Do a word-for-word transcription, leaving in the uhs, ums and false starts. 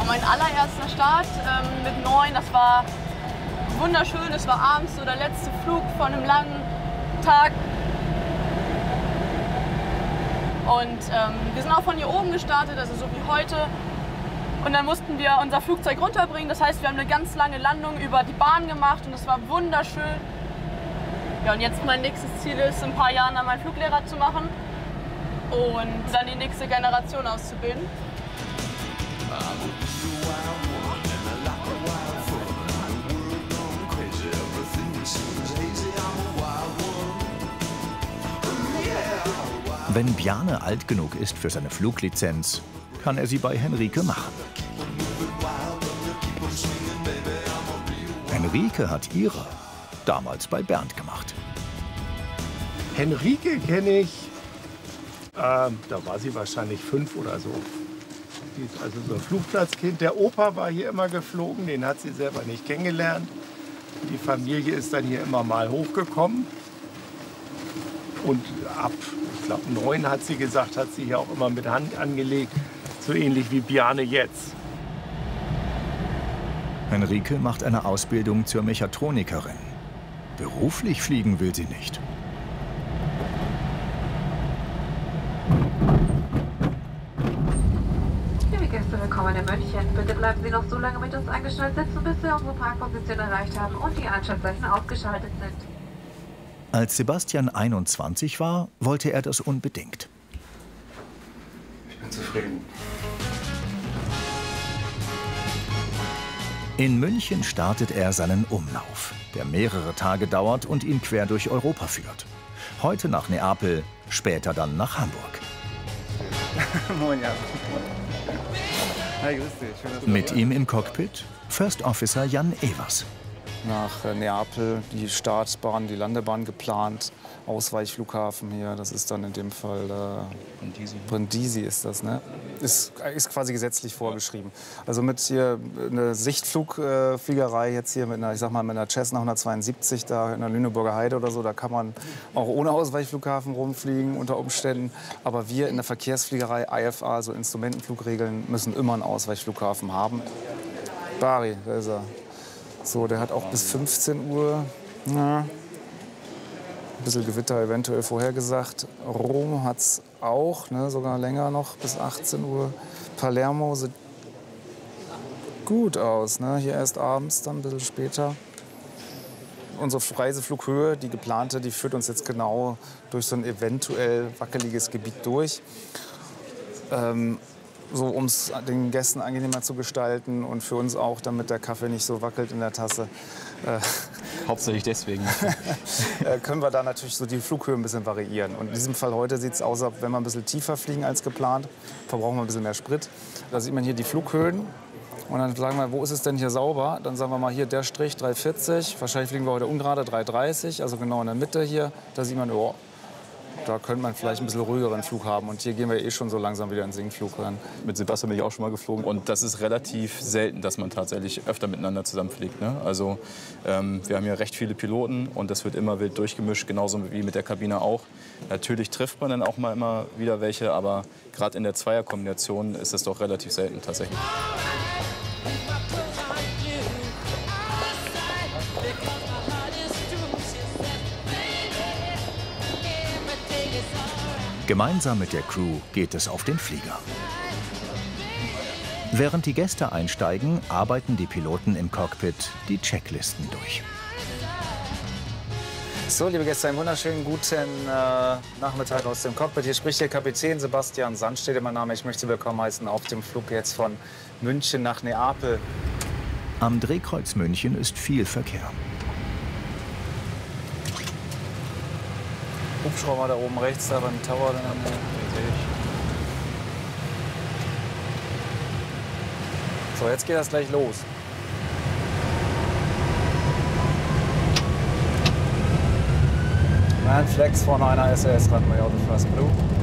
mein allererster Start ähm, mit neun, das war wunderschön. Es war abends so der letzte Flug von einem langen Tag. Und ähm, wir sind auch von hier oben gestartet, also so wie heute. Und dann mussten wir unser Flugzeug runterbringen. Das heißt, wir haben eine ganz lange Landung über die Bahn gemacht und es war wunderschön. Ja, und jetzt mein nächstes Ziel ist, in ein paar Jahren dann meinen Fluglehrer zu machen und dann die nächste Generation auszubilden. Wenn Bjarne alt genug ist für seine Fluglizenz, kann er sie bei Henrike machen. Henrike hat ihre damals bei Bernd gemacht. Henrike kenne ich, ähm, da war sie wahrscheinlich fünf oder so. Die ist also so ein Flugplatzkind. Der Opa war hier immer geflogen, den hat sie selber nicht kennengelernt. Die Familie ist dann hier immer mal hochgekommen. Und ab, ich glaube, neun hat sie gesagt, hat sie hier auch immer mit Hand angelegt, so ähnlich wie Bjarne jetzt. Henrike macht eine Ausbildung zur Mechatronikerin. Beruflich fliegen will sie nicht. Liebe Gäste, willkommen in München. Bitte bleiben Sie noch so lange mit uns angeschnallt sitzen, bis wir unsere Parkposition erreicht haben und die Einschaltzeichen ausgeschaltet sind. Als Sebastian einundzwanzig war, wollte er das unbedingt. Ich bin zufrieden. In München startet er seinen Umlauf, der mehrere Tage dauert und ihn quer durch Europa führt. Heute nach Neapel, später dann nach Hamburg. Moin, ja. Hi, grüß dich. Schön, dass du Mit ihm im Cockpit First Officer Jan Evers. Nach Neapel die Startbahn, die Landebahn geplant, Ausweichflughafen hier, das ist dann in dem Fall äh, Brindisi. Brindisi ist das, ne? Ist, ist quasi gesetzlich vorgeschrieben. Also mit hier eine Sichtflugfliegerei jetzt hier mit einer, ich sag mal, mit einer Cessna hundertzweiundsiebzig da in der Lüneburger Heide oder so, da kann man auch ohne Ausweichflughafen rumfliegen unter Umständen. Aber wir in der Verkehrsfliegerei, I F A, so Instrumentenflugregeln, müssen immer einen Ausweichflughafen haben. Bari, da ist er. So, der hat auch bis fünfzehn Uhr, na, ein bisschen Gewitter eventuell vorhergesagt. Rom hat es auch, ne, sogar länger noch, bis achtzehn Uhr. Palermo sieht gut aus, ne, hier erst abends, dann ein bisschen später. Unsere Reiseflughöhe, die geplante, die führt uns jetzt genau durch so ein eventuell wackeliges Gebiet durch. Ähm, So, um es den Gästen angenehmer zu gestalten und für uns auch, damit der Kaffee nicht so wackelt in der Tasse. Äh, Hauptsächlich deswegen. äh, können wir da natürlich so die Flughöhe ein bisschen variieren. Und in diesem Fall heute sieht es aus, als wenn wir ein bisschen tiefer fliegen als geplant, verbrauchen wir ein bisschen mehr Sprit. Da sieht man hier die Flughöhen. Und dann sagen wir, wo ist es denn hier sauber? Dann sagen wir mal hier der Strich drei vierzig. Wahrscheinlich fliegen wir heute ungerade drei dreißig, also genau in der Mitte hier. Da sieht man, oh, da könnte man vielleicht ein bisschen ruhigeren Flug haben. Und hier gehen wir eh schon so langsam wieder in den Sinkflug rein. Mit Sebastian bin ich auch schon mal geflogen. Und das ist relativ selten, dass man tatsächlich öfter miteinander zusammenfliegt. Ne? Also ähm, wir haben hier recht viele Piloten und das wird immer wild durchgemischt, genauso wie mit der Kabine auch. Natürlich trifft man dann auch mal immer wieder welche, aber gerade in der Zweierkombination ist das doch relativ selten tatsächlich. Gemeinsam mit der Crew geht es auf den Flieger. Während die Gäste einsteigen, arbeiten die Piloten im Cockpit die Checklisten durch. So, liebe Gäste, einen wunderschönen guten äh, Nachmittag aus dem Cockpit. Hier spricht der Kapitän Sebastian Sandstede, mein Name. Ich möchte Sie willkommen heißen auf dem Flug jetzt von München nach Neapel. Am Drehkreuz München ist viel Verkehr. Hubschrauber da oben rechts, da beim Tower. Dann so, jetzt geht das gleich los. Man Flex vorne einer S R S Radmajor, the First Blue.